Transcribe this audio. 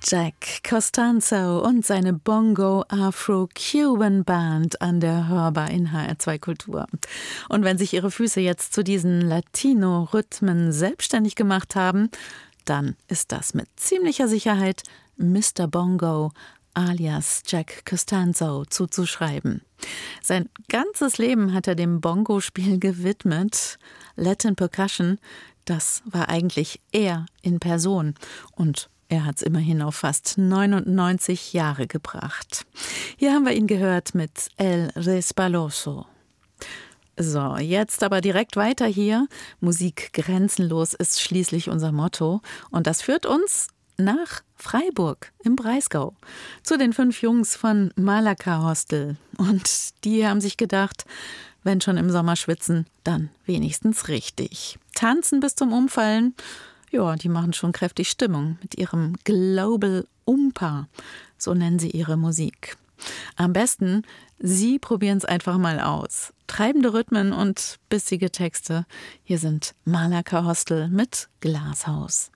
Jack Costanzo und seine Bongo-Afro-Cuban Band an der Hörbar in HR2 Kultur. Und wenn sich Ihre Füße jetzt zu diesen Latino-Rhythmen selbstständig gemacht haben, dann ist das mit ziemlicher Sicherheit Mr. Bongo alias Jack Costanzo zuzuschreiben. Sein ganzes Leben hat er dem Bongo-Spiel gewidmet. Latin Percussion, das war eigentlich er in Person. Und er hat es immerhin auf fast 99 Jahre gebracht. Hier haben wir ihn gehört mit El Resbaloso. So, jetzt aber direkt weiter hier. Musik grenzenlos ist schließlich unser Motto. Und das führt uns nach Freiburg im Breisgau zu den 5 Jungs von Malaka Hostel. Und die haben sich gedacht, wenn schon im Sommer schwitzen, dann wenigstens richtig. Tanzen bis zum Umfallen, ja, die machen schon kräftig Stimmung mit ihrem Global Umpa, so nennen sie ihre Musik. Am besten, Sie probieren es einfach mal aus. Treibende Rhythmen und bissige Texte. Hier sind Malaka Hostel mit Glashaus.